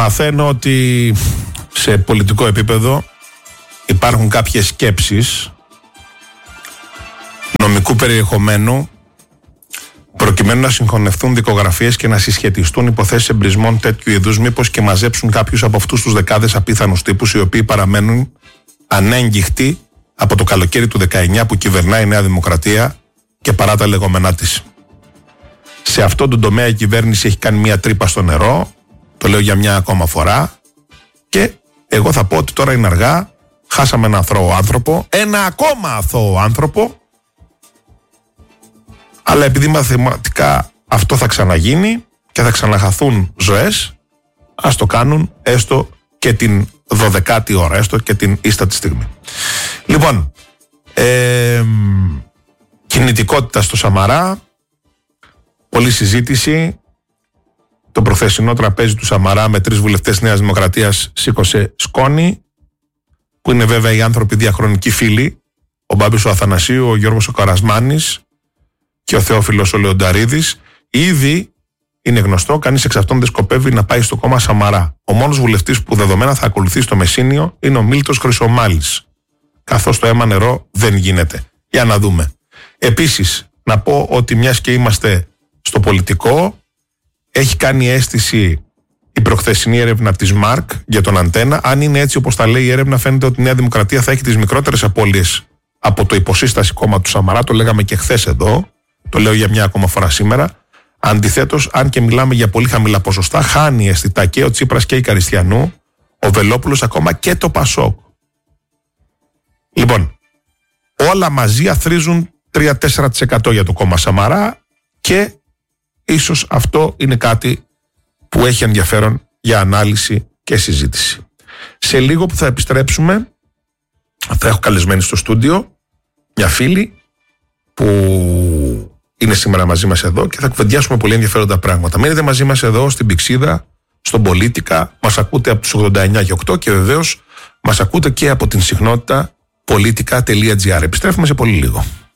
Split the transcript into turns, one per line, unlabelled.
Μαθαίνω ότι σε πολιτικό επίπεδο υπάρχουν κάποιες σκέψεις νομικού περιεχομένου προκειμένου να συγχωνευτούν δικογραφίες και να συσχετιστούν υποθέσεις εμπρισμών τέτοιου είδους, μήπως και μαζέψουν κάποιους από αυτούς τους δεκάδες απίθανους τύπους οι οποίοι παραμένουν ανέγγιχτοι από το καλοκαίρι του 19 που κυβερνάει η Νέα Δημοκρατία και παρά τα λεγόμενά της. Σε αυτόν τον τομέα η κυβέρνηση έχει κάνει μια τρύπα στο νερό, το λέω για μια ακόμα φορά, και εγώ θα πω ότι τώρα είναι αργά, χάσαμε ένα αθώο άνθρωπο, ένα ακόμα αθώο άνθρωπο, αλλά επειδή μαθηματικά αυτό θα ξαναγίνει και θα ξαναχαθούν ζωές, ας το κάνουν έστω και την 12η ώρα, έστω και την ίστατη στιγμή. Λοιπόν, κινητικότητα στο Σαμαρά, πολλή συζήτηση. Το προχθεσινό τραπέζι του Σαμαρά με 3 βουλευτές Νέας Δημοκρατίας σήκωσε σκόνη, που είναι βέβαια οι άνθρωποι διαχρονικοί φίλοι, ο Μπάμπης ο Αθανασίου, ο Γιώργος ο Καρασμάνης και ο Θεόφιλος ο Λεονταρίδης. Ήδη είναι γνωστό, κανείς εξ αυτών δεν σκοπεύει να πάει στο κόμμα Σαμαρά. Ο μόνος βουλευτής που δεδομένα θα ακολουθεί στο Μεσσήνιο είναι ο Μίλτος Χρυσομάλης, καθώς το αίμα νερό δεν γίνεται. Για να δούμε. Επίσης, να πω ότι μιας και είμαστε στο πολιτικό, έχει κάνει αίσθηση η προχθεσινή έρευνα της ΜΑΡΚ για τον Αντένα. Αν είναι έτσι όπως τα λέει η έρευνα, φαίνεται ότι η Νέα Δημοκρατία θα έχει τις μικρότερες απώλειες από το υποσύσταση κόμμα του Σαμαρά. Το λέγαμε και χθες εδώ, το λέω για μια ακόμα φορά σήμερα. Αντιθέτως, αν και μιλάμε για πολύ χαμηλά ποσοστά, χάνει αισθητά και ο Τσίπρας και η Καριστιανού, ο Βελόπουλος, ακόμα και το Πασόκ. Λοιπόν, όλα μαζί αθροίζουν 3-4% για το κόμμα Σαμαρά και ίσως αυτό είναι κάτι που έχει ενδιαφέρον για ανάλυση και συζήτηση. Σε λίγο που θα επιστρέψουμε, θα έχω καλεσμένη στο στούντιο μια φίλη που είναι σήμερα μαζί μας εδώ και θα κουβεντιάσουμε πολύ ενδιαφέροντα πράγματα. Μείνετε μαζί μας εδώ στην Πηξίδα, στον Πολίτικα. Μας ακούτε από τους 89 και 8 και βεβαίως μας ακούτε και από την συχνότητα politica.gr. Επιστρέφουμε σε πολύ λίγο.